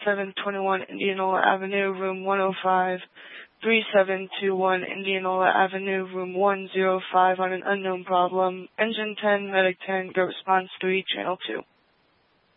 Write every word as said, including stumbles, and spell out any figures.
seven twenty-one Indianola Avenue, room one oh five, three seven two one Indianola Avenue, room one oh five on an unknown problem. Engine ten, Medic ten, go response three, channel two.